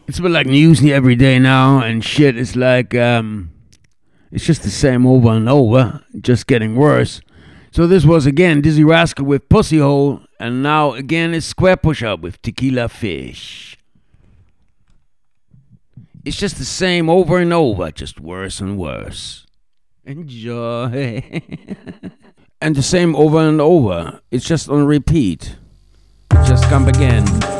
It's a bit like news every day now, and shit is like, it's just the same over and over, just getting worse. So this was again Dizzy Rascal with Pussy Hole, and now again it's Square Push Up with Tequila Fish. It's just the same over and over, just worse and worse. Enjoy. And the same over and over. It's just on repeat. Just come again.